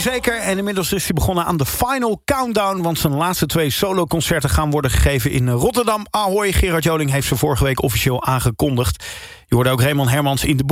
zeker. En inmiddels is hij begonnen aan de Final Countdown, want zijn laatste 2 soloconcerten gaan worden gegeven in Rotterdam. Ahoy, Gerard Joling heeft ze vorige week officieel aangekondigd. Je hoorde ook Raymond Hermans in de